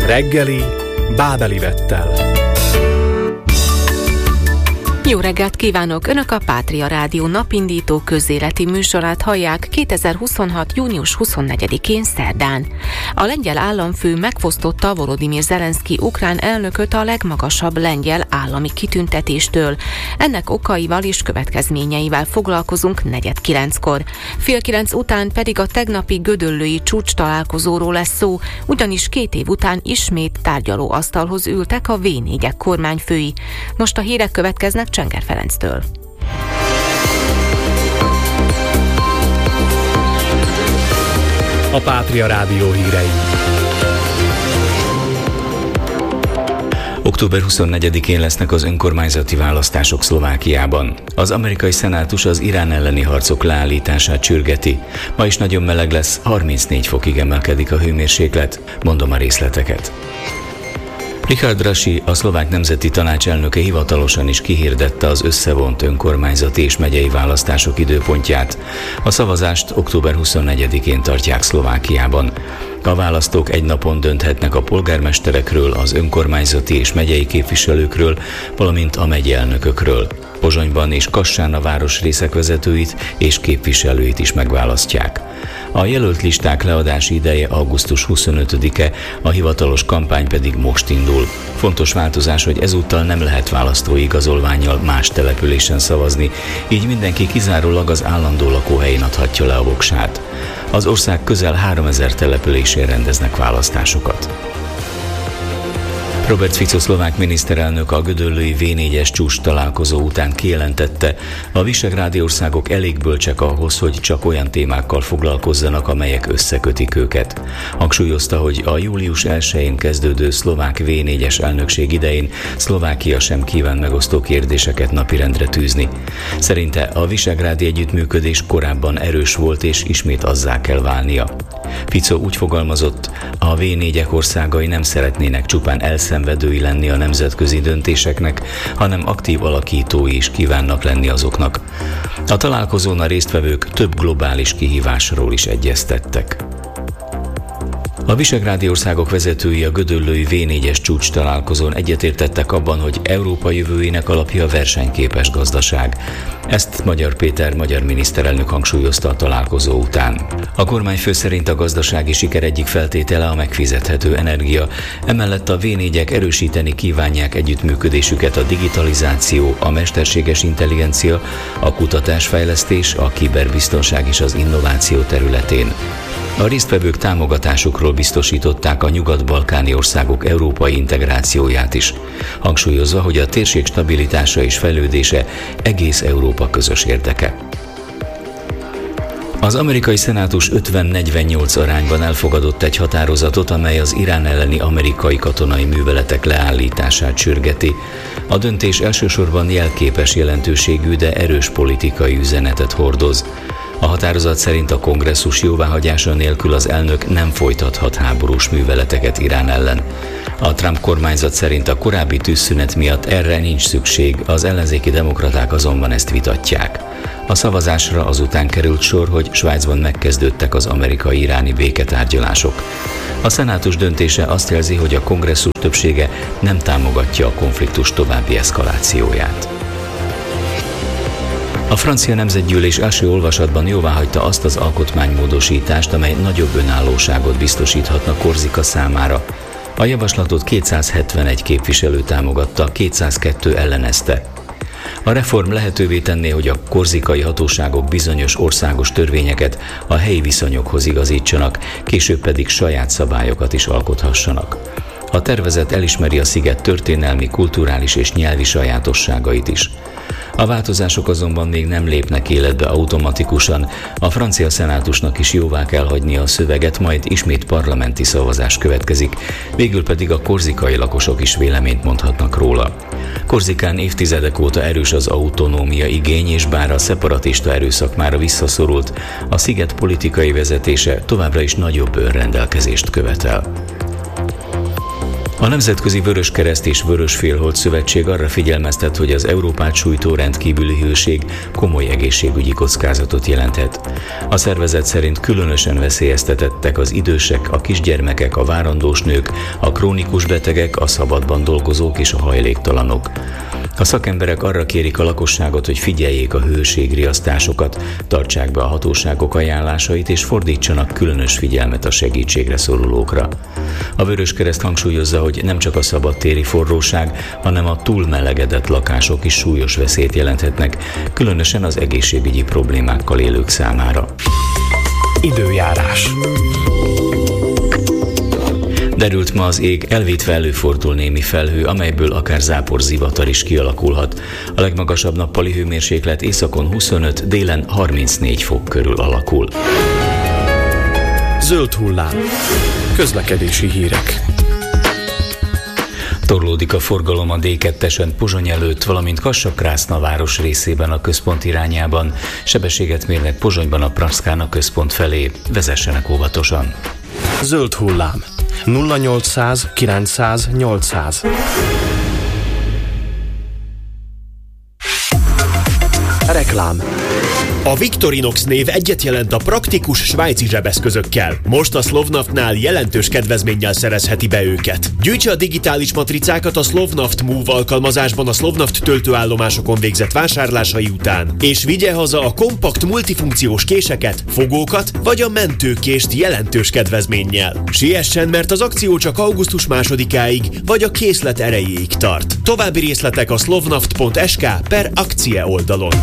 Reggeli Bábeli Vettel. Jó reggelt kívánok! Önök a Pátria Rádió napindító közéleti műsorát hallják 2026. június 24-én szerdán. A lengyel államfő megfosztotta Volodymyr Zelenszky ukrán elnököt a legmagasabb lengyel állami kitüntetéstől. Ennek okaival és következményeivel foglalkozunk 8:45-kor. 8:30 után pedig a tegnapi gödöllői csúcs találkozóról lesz szó, ugyanis 2 év után ismét tárgyalóasztalhoz ültek a V4-ek kormányfői. Most a hírek következnek Csenger Ferenctől. A Pátria Rádió hírei. Október 24-én lesznek az önkormányzati választások Szlovákiában. Az amerikai szenátus az Irán elleni harcok leállítását sürgeti. Ma is nagyon meleg lesz, 34 fokig emelkedik a hőmérséklet. Mondom a részleteket. Richard Rasi, a Szlovák Nemzeti Tanács elnöke hivatalosan is kihirdette az összevont önkormányzati és megyei választások időpontját. A szavazást október 24-én tartják Szlovákiában. A választók egy napon dönthetnek a polgármesterekről, az önkormányzati és megyei képviselőkről, valamint a megyeelnökökről. Pozsonyban és Kassán a városrészek vezetőit és képviselőit is megválasztják. A jelölt listák leadási ideje augusztus 25-e, a hivatalos kampány pedig most indul. Fontos változás, hogy ezúttal nem lehet választói igazolvánnyal más településen szavazni, így mindenki kizárólag az állandó lakóhelyén adhatja le a voksát. Az ország közel 3000 településén rendeznek választásokat. Robert Fico szlovák miniszterelnök a gödöllői V4-es csúcs találkozó után kijelentette, a visegrádi országok elég bölcsek ahhoz, hogy csak olyan témákkal foglalkozzanak, amelyek összekötik őket. Hangsúlyozta, hogy a július 1-én kezdődő szlovák V4-es elnökség idején Szlovákia sem kíván megosztó kérdéseket napirendre tűzni. Szerinte a visegrádi együttműködés korábban erős volt és ismét azzá kell válnia. Fico úgy fogalmazott, a V4-ek országai nem szeretnének csupán elszenvedői lenni a nemzetközi döntéseknek, hanem aktív alakítói is kívánnak lenni azoknak. A találkozón a résztvevők több globális kihívásról is egyeztettek. A visegrádi országok vezetői a gödöllői V4-es csúcs találkozón egyetértettek abban, hogy Európa jövőjének alapja a versenyképes gazdaság. Ezt Magyar Péter magyar miniszterelnök hangsúlyozta a találkozó után. A kormányfő szerint a gazdasági siker egyik feltétele a megfizethető energia, emellett a V4-ek erősíteni kívánják együttműködésüket a digitalizáció, a mesterséges intelligencia, a kutatásfejlesztés, a kiberbiztonság és az innováció területén. A résztvevők támogatásukról biztosították a nyugat-balkáni országok európai integrációját is, hangsúlyozva, hogy a térség stabilitása és fejlődése egész Európa közös érdeke. Az amerikai szenátus 50-48 arányban elfogadott egy határozatot, amely az Irán elleni amerikai katonai műveletek leállítását sürgeti. A döntés elsősorban jelképes jelentőségű, de erős politikai üzenetet hordoz. A határozat szerint a kongresszus jóváhagyása nélkül az elnök nem folytathat háborús műveleteket Irán ellen. A Trump kormányzat szerint a korábbi tűzszünet miatt erre nincs szükség, az ellenzéki demokraták azonban ezt vitatják. A szavazásra azután került sor, hogy Svájcban megkezdődtek az amerikai-iráni béketárgyalások. A szenátus döntése azt jelzi, hogy a kongresszus többsége nem támogatja a konfliktus további eszkalációját. A francia nemzetgyűlés első olvasatban jóváhagyta azt az alkotmánymódosítást, amely nagyobb önállóságot biztosíthatna Korzika számára. A javaslatot 271 képviselő támogatta, 202 ellenezte. A reform lehetővé tenné, hogy a korzikai hatóságok bizonyos országos törvényeket a helyi viszonyokhoz igazítsanak, később pedig saját szabályokat is alkothassanak. A tervezet elismeri a sziget történelmi, kulturális és nyelvi sajátosságait is. A változások azonban még nem lépnek életbe automatikusan, a francia szenátusnak is jóvá kell hagynia a szöveget, majd ismét parlamenti szavazás következik, végül pedig a korzikai lakosok is véleményt mondhatnak róla. Korzikán évtizedek óta erős az autonómia igény, és bár a szeparatista erőszak mára visszaszorult, a sziget politikai vezetése továbbra is nagyobb önrendelkezést követel. A Nemzetközi Vöröskereszt és Vörösfélhold Szövetség arra figyelmeztet, hogy az Európát sújtó rendkívüli hőség komoly egészségügyi kockázatot jelenthet. A szervezet szerint különösen veszélyeztetettek az idősek, a kisgyermekek, a várandós nők, a krónikus betegek, a szabadban dolgozók és a hajléktalanok. A szakemberek arra kérik a lakosságot, hogy figyeljék a hőségriasztásokat, tartsák be a hatóságok ajánlásait és fordítsanak különös figyelmet a segítségre szorulókra. A Vöröskereszt hangsúlyozza, hogy nem csak a szabadtéri forróság, hanem a túlmelegedett lakások is súlyos veszélyt jelenthetnek, különösen az egészségügyi problémákkal élők számára. Időjárás. Derült ma az ég, elvétve előfordul némi felhő, amelyből akár záporzivatar is kialakulhat. A legmagasabb nappali hőmérséklet északon 25, délen 34 fok körül alakul. Zöld hullám. Közlekedési hírek. Torlódik a forgalom a D2-esen Pozsony előtt, valamint Kassa-Krászna város részében a központ irányában. Sebességet mérnek Pozsonyban a Praszkán a központ felé. Vezessenek óvatosan. Zöld hullám. 0800 900 800. Reklám. A Victorinox név egyet jelent a praktikus svájci zsebeszközökkel. Most a Slovnaftnál jelentős kedvezménnyel szerezheti be őket. Gyűjtse a digitális matricákat a Slovnaft Move alkalmazásban a Slovnaft töltőállomásokon végzett vásárlásai után, és vigye haza a kompakt multifunkciós késeket, fogókat vagy a mentőkést jelentős kedvezménnyel. Siessen, mert az akció csak augusztus 2-áig vagy a készlet erejéig tart. További részletek a slovnaft.sk/akcie oldalon.